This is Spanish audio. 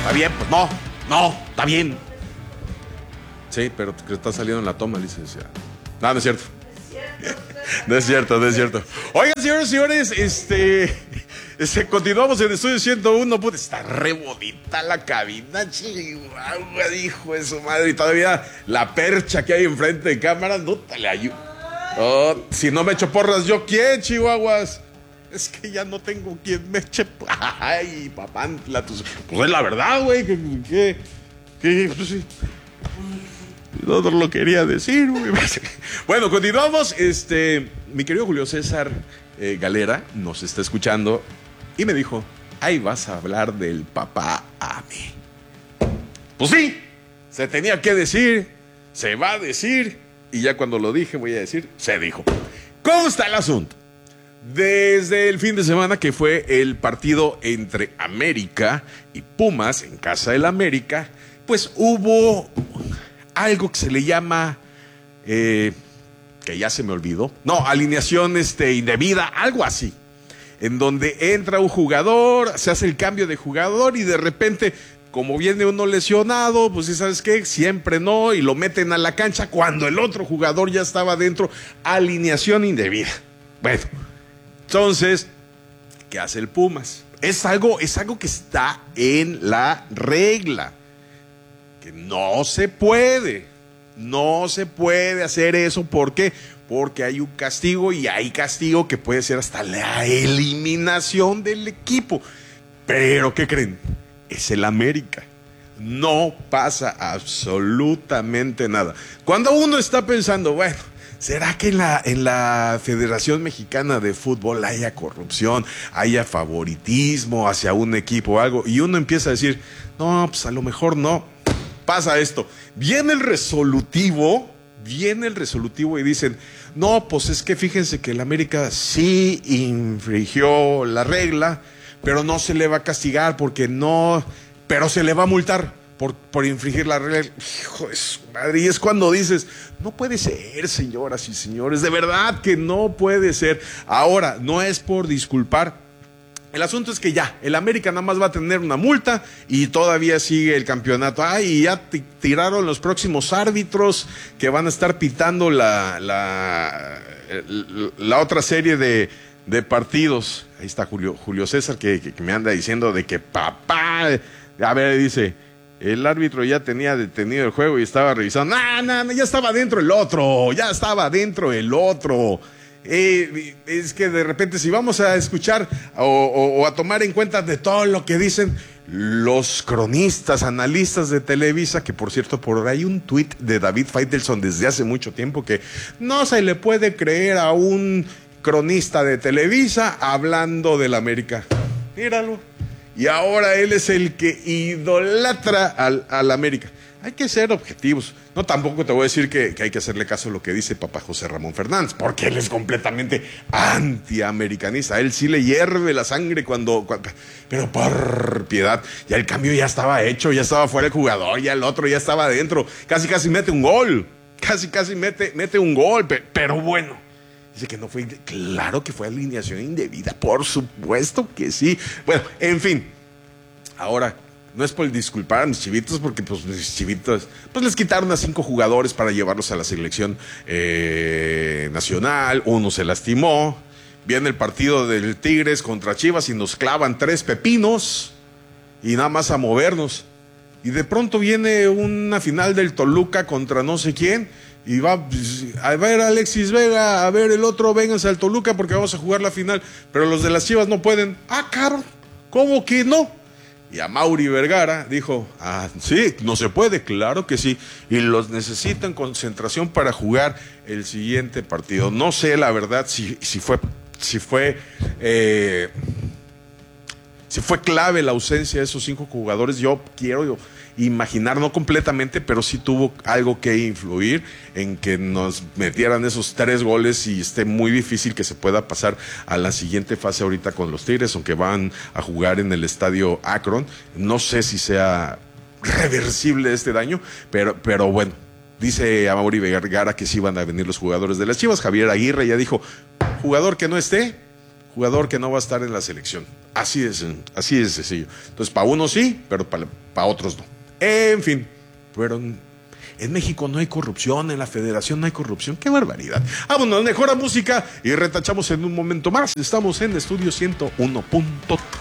Está bien, pues no, está bien. Sí, pero que está saliendo en la toma, licenciada. No, no es cierto. No es cierto. Oigan, señores y señores, continuamos en el estudio 101. Puta, está re bonita la cabina, Chihuahua, hijo de su madre. Y todavía la percha que hay enfrente de cámara, no te le ayuda. Oh, si no me echo porras, ¿yo quién, Chihuahuas? Es que ya no tengo quien me eche. Ay, papá, pues es la verdad, güey. Que pues sí. No lo quería decir, güey. Bueno, continuamos. Mi querido Julio César Galera nos está escuchando y me dijo: ahí vas a hablar del papá a mí. Pues sí, se tenía que decir, se va a decir, y ya cuando lo dije voy a decir, se dijo. ¿Cómo está el asunto? Desde el fin de semana que fue el partido entre América y Pumas en casa del América, pues hubo algo que se le llama, que ya se me olvidó, no, alineación indebida, algo así, en donde entra un jugador, se hace el cambio de jugador y de repente, como viene uno lesionado, pues sí, ¿sabes qué? Siempre no, y lo meten a la cancha cuando el otro jugador ya estaba dentro, alineación indebida. Bueno, entonces, ¿qué hace el Pumas? Es algo que está en la regla. Que no se puede hacer eso. ¿Por qué? Porque hay un castigo y hay castigo que puede ser hasta la eliminación del equipo. Pero, ¿qué creen? Es el América. No pasa absolutamente nada. Cuando uno está pensando, bueno, ¿será que en la Federación Mexicana de Fútbol haya corrupción, haya favoritismo hacia un equipo o algo? Y uno empieza a decir, no, pues a lo mejor no. Pasa esto, viene el resolutivo y dicen, no, pues es que fíjense que el América sí infringió la regla, pero no se le va a castigar pero se le va a multar por infringir la regla. Hijo de su madre, y es cuando dices, no puede ser, señoras y señores, de verdad que no puede ser. Ahora, no es por disculpar. El asunto es que ya, el América nada más va a tener una multa y todavía sigue el campeonato. Y ya tiraron los próximos árbitros que van a estar pitando la otra serie de partidos. Ahí está Julio César que me anda diciendo de que papá, a ver, dice, el árbitro ya tenía detenido el juego y estaba revisando. No, ya estaba dentro el otro. Es que de repente si vamos a escuchar o a tomar en cuenta de todo lo que dicen los cronistas, analistas de Televisa, que por cierto, por ahí un tuit de David Faitelson desde hace mucho tiempo que no se le puede creer a un cronista de Televisa hablando del América. Míralo. Y ahora él es el que idolatra al América. Hay que ser objetivos. No, tampoco te voy a decir que hay que hacerle caso a lo que dice papá José Ramón Fernández, porque él es completamente antiamericanista. A él sí le hierve la sangre pero por piedad. Ya el cambio ya estaba hecho, ya estaba fuera el jugador, ya el otro ya estaba adentro. Casi mete un gol. Casi mete un gol, pero bueno. Dice que no fue, claro que fue alineación indebida, por supuesto que sí. Bueno, en fin, ahora no es por disculpar a mis chivitos, porque pues mis chivitos pues les quitaron a 5 jugadores para llevarlos a la selección nacional, uno se lastimó, viene el partido del Tigres contra Chivas y nos clavan 3 pepinos y nada más a movernos. Y de pronto viene una final del Toluca contra no sé quién, y va a ver a Alexis Vega, a ver el otro, vénganse al Toluca porque vamos a jugar la final, pero los de las Chivas no pueden. Cabrón, ¿cómo que no? Y a Mauri Vergara dijo, sí, no se puede, claro que sí, y los necesitan concentración para jugar el siguiente partido. No sé la verdad si fue clave la ausencia de esos 5 jugadores. Yo quiero imaginar, no completamente, pero sí tuvo algo que influir en que nos metieran esos 3 goles y esté muy difícil que se pueda pasar a la siguiente fase ahorita con los Tigres, aunque van a jugar en el estadio Akron. No sé si sea reversible este daño, pero bueno, dice Amaury Vergara que sí van a venir los jugadores de las Chivas. Javier Aguirre ya dijo, jugador que no esté, jugador que no va a estar en la selección. Así de sencillo. Entonces, para unos sí, pero para otros no. En fin, pero en México no hay corrupción, en la federación no hay corrupción. ¡Qué barbaridad! Vámonos, mejora música y retachamos en un momento más. Estamos en Estudio 101.3.